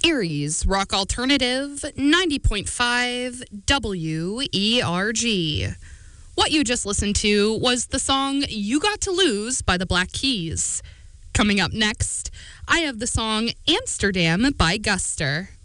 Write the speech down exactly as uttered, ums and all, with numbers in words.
Aries Rock Alternative, ninety point five W E R G. What you just listened to was the song You Got to Lose by the Black Keys. Coming up next, I have the song Amsterdam by Guster.